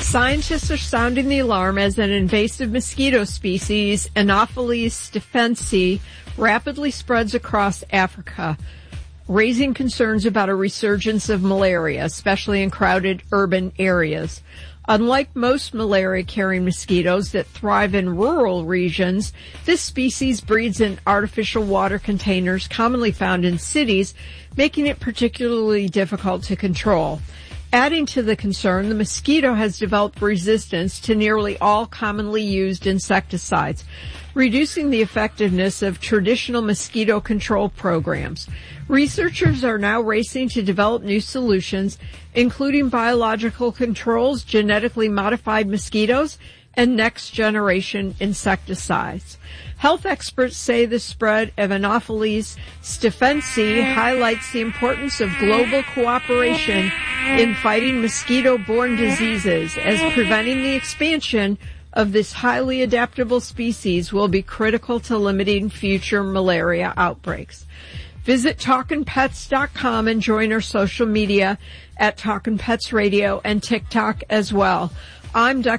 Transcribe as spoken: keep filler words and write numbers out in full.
Scientists are sounding the alarm as an invasive mosquito species, Anopheles stephensi, rapidly spreads across Africa, raising concerns about a resurgence of malaria, especially in crowded urban areas. Unlike most malaria-carrying mosquitoes that thrive in rural regions, this species breeds in artificial water containers commonly found in cities, making it particularly difficult to control. Adding to the concern, the mosquito has developed resistance to nearly all commonly used insecticides, reducing the effectiveness of traditional mosquito control programs. Researchers are now racing to develop new solutions, including biological controls, genetically modified mosquitoes, and next-generation insecticides. Health experts say the spread of Anopheles stephensi highlights the importance of global cooperation in fighting mosquito-borne diseases, as preventing the expansion of this highly adaptable species will be critical to limiting future malaria outbreaks. Visit talkin pets dot com and join our social media at Talkin' Pets Radio and TikTok as well. I'm Doctor